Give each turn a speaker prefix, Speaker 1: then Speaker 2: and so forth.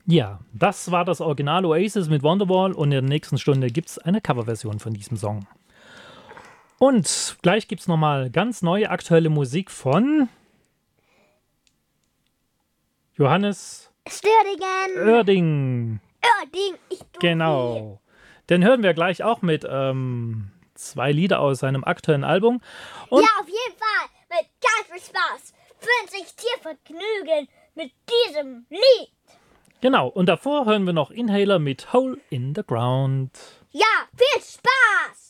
Speaker 1: Ja, das war das Original Oasis mit Wonderwall und in der nächsten Stunde gibt es eine Coverversion von diesem Song. Und gleich gibt es nochmal ganz neue aktuelle Musik von Johannes Oerding. Genau. Den hören wir gleich auch mit 2 Lieder aus seinem aktuellen Album. Und
Speaker 2: ja, auf jeden Fall. Mit ganz viel Spaß. Wünsche ich dir Vergnügen mit diesem Lied.
Speaker 1: Genau. Und davor hören wir noch Inhaler mit Hole in the Ground.
Speaker 2: Ja, viel Spaß.